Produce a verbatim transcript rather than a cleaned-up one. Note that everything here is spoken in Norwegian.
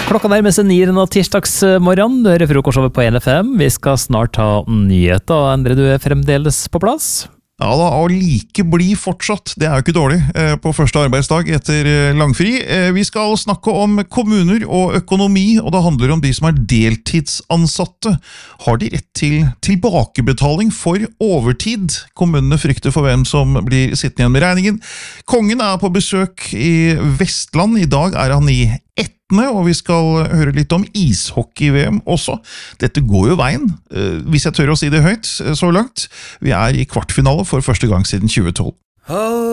Klokka nærmer seg nieren av tirsdagsmorgen. Du hører frokostshowet på N F M. Vi skal snart ta nyheter. Endre, du er fremdeles på plass? Ja da, og like bli fortsatt. Det er jo ikke dårlig eh, på første arbeidsdag etter eh, langfri. Eh, vi skal snakke om kommuner og økonomi, og det handler om de som er deltidsansatte. Har de rett til tilbakebetaling for overtid? Kommunene frykter for hvem som blir sittende igjen med regningen. Kongen er på besøk i Vestland. I dag er han i Etne, og vi skal høre litt om ishockey-V M også. Dette går jo veien, eh, hvis jeg tør å si det høyt så langt. Vi er i kvartfinale for første gang siden tjue tolv.